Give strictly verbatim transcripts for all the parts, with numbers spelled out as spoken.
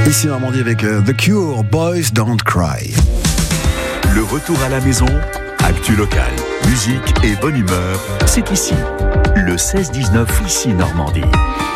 Ici Normandie avec euh, The Cure, Boys Don't Cry. Le retour à la maison, actu locale, musique et bonne humeur, c'est ici. Le seize dix-neuf, ici Normandie.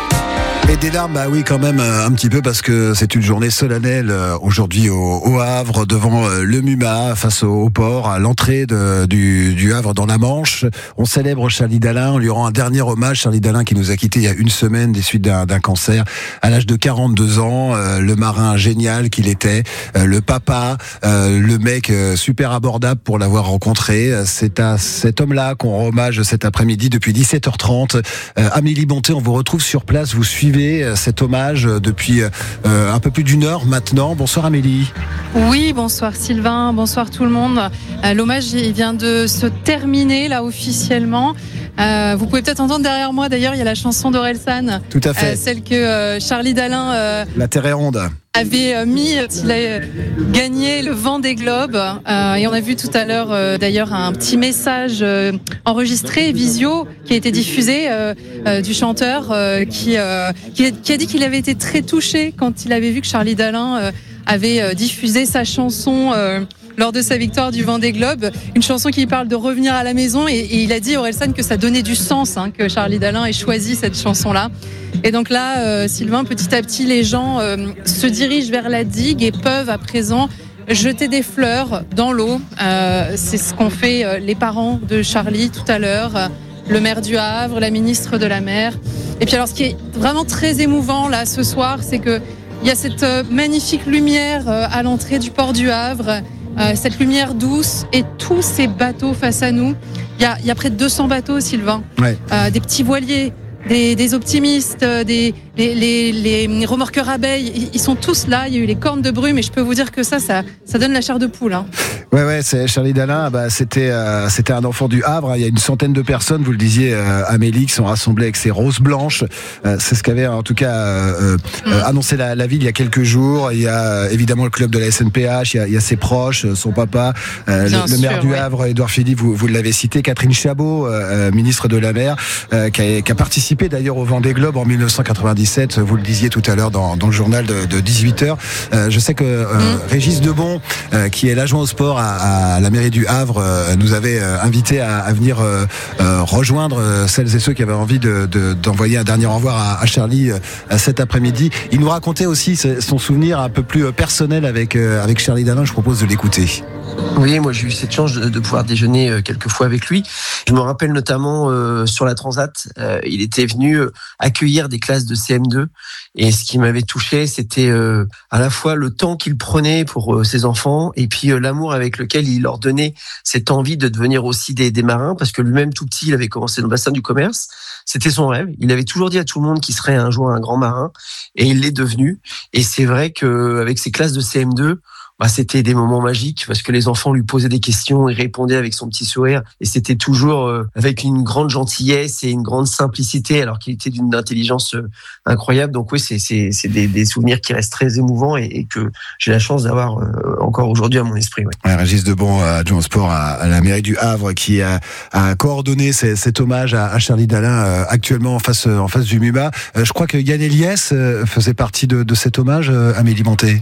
Et des larmes, bah oui, quand même, un petit peu, parce que c'est une journée solennelle aujourd'hui au, au Havre, devant le MUMA, face au, au port, à l'entrée de, du, du Havre dans la Manche. On célèbre Charlie Dalin, on lui rend un dernier hommage. Charlie Dalin qui nous a quittés il y a une semaine des suites d'un, d'un cancer, à l'âge de quarante-deux ans, euh, le marin génial qu'il était, euh, le papa, euh, le mec euh, super abordable pour l'avoir rencontré. C'est à cet homme-là qu'on rend hommage cet après-midi depuis dix-sept heures trente. Euh, Amélie Bonté, on vous retrouve sur place, vous suivez cet hommage depuis euh, un peu plus d'une heure maintenant. Bonsoir Amélie. Oui, bonsoir Sylvain, bonsoir tout le monde. Euh, l'hommage il vient de se terminer là officiellement. Euh, vous pouvez peut-être entendre derrière moi d'ailleurs, il y a la chanson d'Orelsan. Tout à fait. Euh, celle que euh, Charlie Dalin euh, La Terre est ronde. avait mis, il a gagné le Vendée Globe, euh, et on a vu tout à l'heure euh, d'ailleurs un petit message euh, enregistré visio qui a été diffusé euh, euh, du chanteur euh, qui, euh, qui, a, qui a dit qu'il avait été très touché quand il avait vu que Charlie Dalin euh, avait euh, diffusé sa chanson euh, lors de sa victoire du Vendée Globe, une chanson qui parle de revenir à la maison, et, et il a dit Orelsan que ça donnait du sens, hein, que Charlie Dalin ait choisi cette chanson-là. Et donc là, euh, Sylvain, petit à petit, les gens euh, se dirigent vers la digue et peuvent à présent jeter des fleurs dans l'eau. Euh, c'est ce qu'ont fait euh, les parents de Charlie tout à l'heure, euh, le maire du Havre, la ministre de la Mer. Et puis alors, ce qui est vraiment très émouvant là ce soir, c'est que il y a cette euh, magnifique lumière euh, à l'entrée du port du Havre. Euh, cette lumière douce et tous ces bateaux face à nous. Il y a, il y a près de deux cents bateaux, Sylvain. Ouais. Euh, des petits voiliers, des, des optimistes, des, les, les, les remorqueurs abeilles. Ils sont tous là. Il y a eu les cornes de brume, et je peux vous dire que ça, ça, ça donne la chair de poule. Hein. Ouais, ouais, c'est Charlie Dalin. Bah, c'était, euh, c'était un enfant du Havre. Il y a une centaine de personnes, vous le disiez, euh, Amélie, qui sont rassemblées avec ces roses blanches. Euh, c'est ce qu'avait en tout cas euh, mmh. euh, annoncé la, la ville il y a quelques jours. Il y a euh, évidemment le club de la S N P H. Il y a, il y a ses proches, son papa, euh, le, le maire sûr, du Havre, ouais. Édouard Philippe. Vous, vous l'avez cité, Catherine Chabot, euh, ministre de la Mer, euh, qui, a, qui a participé d'ailleurs au Vendée Globe en dix-neuf cent quatre-vingt-dix-sept. Vous le disiez tout à l'heure dans, dans le journal de, de dix-huit heures. Euh, je sais que euh, mmh. Régis Debon, euh, qui est l'adjoint au sport à, à la mairie du Havre, euh, nous avait euh, invité à, à venir euh, euh, rejoindre euh, celles et ceux qui avaient envie de, de, d'envoyer un dernier au revoir à, à Charlie euh, cet après-midi. Il nous racontait aussi son souvenir un peu plus personnel avec, euh, avec Charlie Dalin. Je propose de l'écouter. Oui, moi j'ai eu cette chance de, de pouvoir déjeuner euh, quelques fois avec lui. Je me rappelle notamment euh, sur la Transat, euh, il était venu euh, accueillir des classes de C M deux, et ce qui m'avait touché, c'était euh, à la fois le temps qu'il prenait pour euh, ses enfants, et puis euh, l'amour avec lequel il leur donnait cette envie de devenir aussi des, des marins, parce que lui-même tout petit, il avait commencé dans le bassin du commerce. C'était son rêve. Il avait toujours dit à tout le monde qu'il serait un jour un grand marin, et il l'est devenu. Et c'est vrai qu'avec ces classes de C M deux, bah, c'était des moments magiques, parce que les enfants lui posaient des questions, il répondait avec son petit sourire, et c'était toujours euh, avec une grande gentillesse et une grande simplicité, alors qu'il était d'une intelligence euh, incroyable. Donc oui, c'est, c'est, c'est des, des souvenirs qui restent très émouvants, et, et que j'ai la chance d'avoir euh, encore aujourd'hui à mon esprit. Ouais. Ouais, Régis Debon, adjoint au sport à, à la mairie du Havre, qui a, a coordonné ces, cet hommage à, à Charlie Dalin euh, actuellement en face, en face du MUMA. Euh, je crois que Yann Eliès euh, faisait partie de, de cet hommage, euh, Amélie Bonté.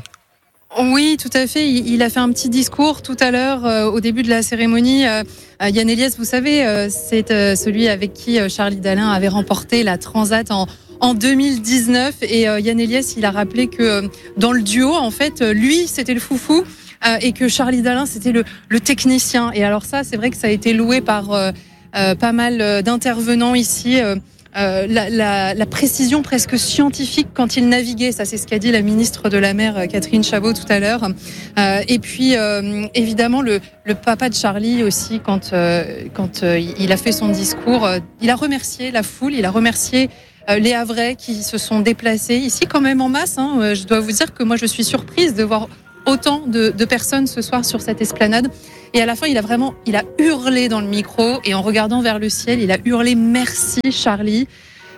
Oui, tout à fait. Il a fait un petit discours tout à l'heure euh, au début de la cérémonie. Euh, Yann Eliès, vous savez, euh, c'est euh, celui avec qui euh, Charlie Dalin avait remporté la Transat en, en deux mille dix-neuf. Et euh, Yann Eliès, il a rappelé que euh, dans le duo, en fait, euh, lui, c'était le foufou euh, et que Charlie Dalin, c'était le, le technicien. Et alors ça, c'est vrai que ça a été loué par euh, euh, pas mal d'intervenants ici. Euh, Euh, la, la, la précision presque scientifique quand il naviguait, ça c'est ce qu'a dit la ministre de la Mer Catherine Chabot tout à l'heure. Euh, et puis euh, évidemment le, le papa de Charlie aussi, quand, euh, quand euh, il a fait son discours, euh, il a remercié la foule, il a remercié euh, les Havrais qui se sont déplacés ici quand même en masse. Hein. Je dois vous dire que moi je suis surprise de voir autant de, de personnes ce soir sur cette esplanade. Et à la fin, il a vraiment, il a hurlé dans le micro, et en regardant vers le ciel, il a hurlé « Merci Charlie ».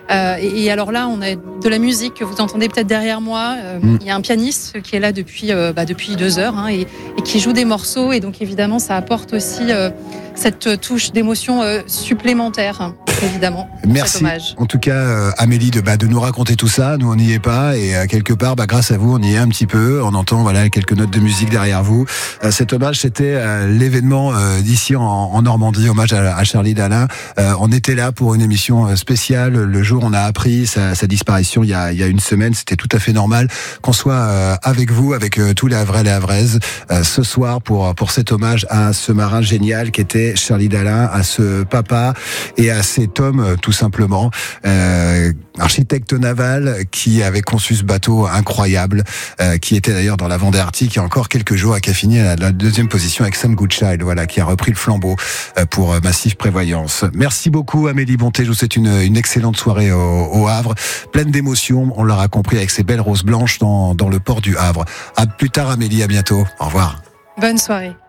Euh, et, et alors là, on a de la musique que vous entendez peut-être derrière moi. Euh, mm. Il y a un pianiste qui est là depuis euh, bah, depuis deux heures hein, et, et qui joue des morceaux. Et donc évidemment, ça apporte aussi euh, cette touche d'émotion euh, supplémentaire, évidemment. Merci. En tout cas, euh, Amélie, de, bah, de nous raconter tout ça. Nous, on n'y est pas. Et euh, quelque part, bah, grâce à vous, on y est un petit peu. On entend voilà, quelques notes de musique derrière vous. Euh, cet hommage, c'était euh, l'événement euh, d'ici en, en Normandie, hommage à, à Charlie Dalin. Euh, on était là pour une émission spéciale. Le jour où on a appris sa, sa disparition il y, a, il y a une semaine, c'était tout à fait normal qu'on soit euh, avec vous, avec euh, tous les Havrais et les Havraises, euh, ce soir pour, pour cet hommage à ce marin génial qui était Charlie Dalin, à ce papa et à cet homme, tout simplement, euh, architecte naval qui avait conçu ce bateau incroyable, euh, qui était d'ailleurs dans la Vendée Arctique il y a encore quelques jours et qui a fini à la deuxième position avec Sam Goodchild, voilà, qui a repris le flambeau euh, pour Massif Prévoyance. Merci beaucoup Amélie Bonté, je vous souhaite une, une excellente soirée au, au Havre, pleine d'émotions, on l'aura compris avec ces belles roses blanches dans, dans le port du Havre. À plus tard Amélie, à bientôt, au revoir. Bonne soirée.